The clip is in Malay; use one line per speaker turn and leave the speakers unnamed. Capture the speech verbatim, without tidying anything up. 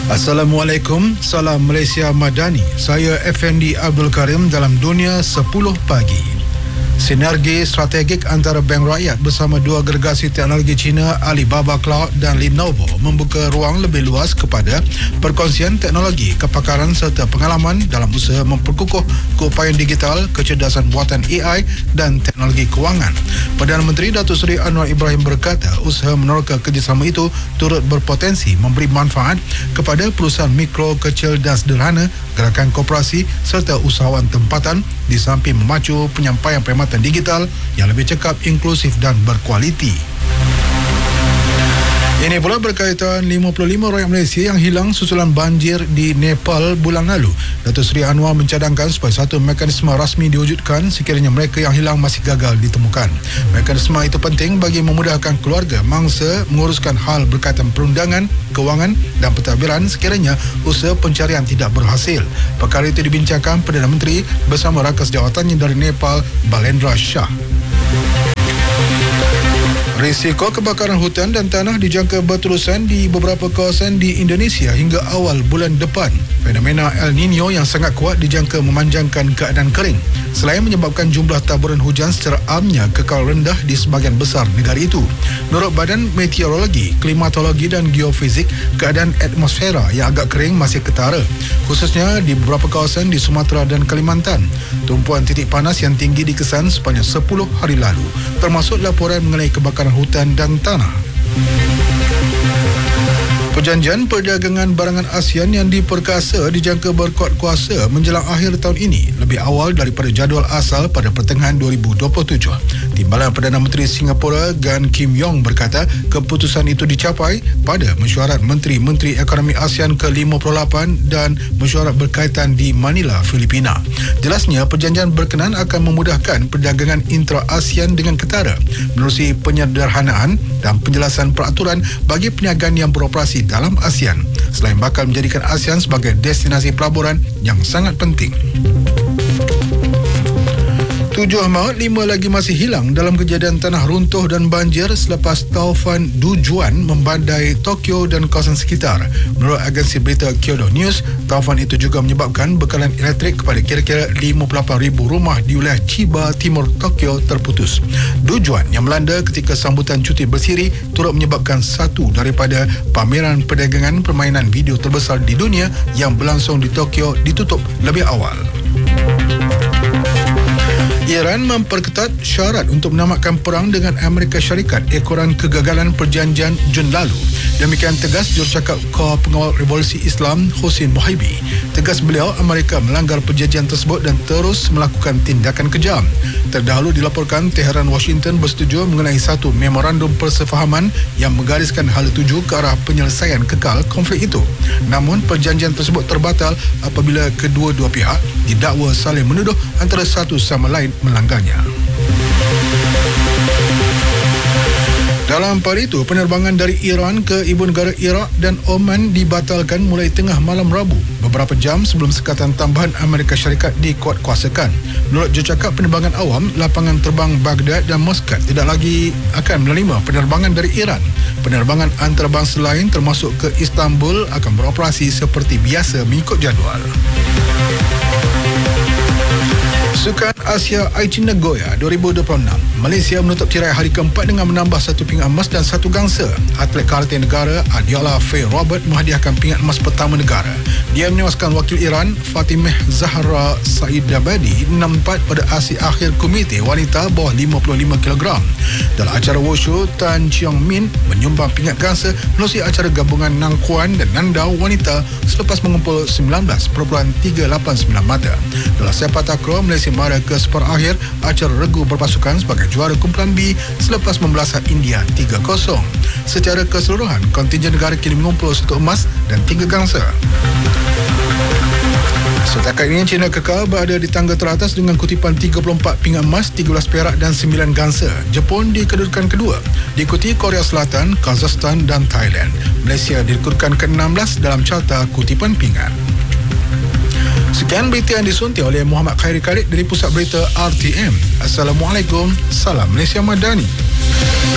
Assalamualaikum, salam Malaysia Madani. Saya Effendi Abdul Karim dalam Dunia sepuluh Pagi. Sinergi strategik antara Bank Rakyat bersama dua agregasi teknologi China Alibaba Cloud dan Lenovo membuka ruang lebih luas kepada perkongsian teknologi, kepakaran serta pengalaman dalam usaha memperkukuh keupayaan digital, kecerdasan buatan A I dan teknologi kewangan. Perdana Menteri Datuk Seri Anwar Ibrahim berkata usaha meneroka kerjasama itu turut berpotensi memberi manfaat kepada perusahaan mikro, kecil dan sederhana, gerakan koperasi serta usahawan tempatan di samping memacu penyampaian perkhidmatan digital yang lebih cekap, inklusif dan berkualiti. Ini pula berkaitan lima puluh lima rakyat Malaysia yang hilang susulan banjir di Nepal bulan lalu. Datuk Seri Anwar mencadangkan supaya satu mekanisme rasmi diwujudkan sekiranya mereka yang hilang masih gagal ditemukan. Mekanisme itu penting bagi memudahkan keluarga mangsa menguruskan hal berkaitan perundangan, kewangan dan pentadbiran sekiranya usaha pencarian tidak berhasil. Perkara itu dibincangkan Perdana Menteri bersama rakan sejawatannya dari Nepal, Balendra Shah. Risiko kebakaran hutan dan tanah dijangka berterusan di beberapa kawasan di Indonesia hingga awal bulan depan. Fenomena El Nino yang sangat kuat dijangka memanjangkan keadaan kering. Selain menyebabkan jumlah taburan hujan secara amnya kekal rendah di sebahagian besar negara itu. Menurut Badan Meteorologi, Klimatologi dan Geofizik, keadaan atmosfera yang agak kering masih ketara, khususnya di beberapa kawasan di Sumatera dan Kalimantan. Tumpuan titik panas yang tinggi dikesan sepanjang sepuluh hari lalu, termasuk laporan mengenai kebakaran hutan dan tanah. Perjanjian perdagangan barangan ASEAN yang diperkasa dijangka berkuat kuasa menjelang akhir tahun ini, lebih awal daripada jadual asal pada pertengahan dua ribu dua puluh tujuh. Timbalan Perdana Menteri Singapura Gan Kim Yong berkata keputusan itu dicapai pada mesyuarat Menteri-Menteri Ekonomi ASEAN ke lima puluh lapan dan mesyuarat berkaitan di Manila, Filipina. Jelasnya, perjanjian berkenaan akan memudahkan perdagangan intra-ASEAN dengan ketara, menerusi penyederhanaan dan penjelasan peraturan bagi perniagaan yang beroperasi dalam ASEAN, selain bakal menjadikan ASEAN sebagai destinasi pelaburan yang sangat penting. Tujuh maut, lima lagi masih hilang dalam kejadian tanah runtuh dan banjir selepas taufan Dujuan membandai Tokyo dan kawasan sekitar. Menurut agensi berita Kyodo News, taufan itu juga menyebabkan bekalan elektrik kepada kira-kira lima puluh lapan ribu rumah di wilayah Chiba, timur Tokyo terputus. Dujuan yang melanda ketika sambutan cuti bersiri turut menyebabkan satu daripada pameran perdagangan permainan video terbesar di dunia yang berlangsung di Tokyo ditutup lebih awal. Iran memperketat syarat untuk menamatkan perang dengan Amerika Syarikat ekoran kegagalan perjanjian Jun lalu. Demikian tegas jurucakap Kor Pengawal Revolusi Islam Hossein Mohibi. Tegas beliau, Amerika melanggar perjanjian tersebut dan terus melakukan tindakan kejam. Terdahulu dilaporkan Teheran Washington bersetuju mengenai satu memorandum persefahaman yang menggariskan hala tuju ke arah penyelesaian kekal konflik itu. Namun perjanjian tersebut terbatal apabila kedua-dua pihak didakwa saling menuduh antara satu sama lain melanggarnya. Dalam pada itu, penerbangan dari Iran ke ibu negara Iraq dan Oman dibatalkan mulai tengah malam Rabu, beberapa jam sebelum sekatan tambahan Amerika Syarikat dikuatkuasakan. Menurut jurucakap penerbangan awam, lapangan terbang Baghdad dan Muscat tidak lagi akan menerima penerbangan dari Iran. Penerbangan antarabangsa lain termasuk ke Istanbul akan beroperasi seperti biasa mengikut jadual. Sukan Asia Aichi Nagoya dua ribu dua puluh enam, Malaysia menutup tirai hari keempat dengan menambah satu pingat emas dan satu gangsa. Atlet karate negara Adiola Faye Robert menghadiahkan pingat emas pertama negara. Dia menewaskan wakil Iran Fatimah Zahra Saidabadi enam empat pada aksi akhir komite wanita bawah lima puluh lima kilogram. Dalam acara wushu, Tan Chiang Min menyumbang pingat gangsa melalui acara gabungan Nang Kuan dan Nandau wanita selepas mengumpul sembilan belas perpuluhan tiga lapan sembilan mata. Dalam sepak takraw, Malaysia mara ke separuh akhir acara regu berpasukan sebagai juara kumpulan B selepas membelasah India tiga kosong. Secara keseluruhan, kontingen negara kini mengumpul satu emas dan tiga gangsa. Setakat ini, China kekal berada di tangga teratas dengan kutipan tiga puluh empat pingat emas, tiga belas perak dan sembilan gangsa. Jepun di kedudukan kedua, diikuti Korea Selatan, Kazakhstan dan Thailand. Malaysia di kedudukan ke enam belas dalam carta kutipan pingat. Sekian berita yang disunting oleh Muhammad Khairi Khalid dari Pusat Berita R T M. Assalamualaikum, salam Malaysia Madani.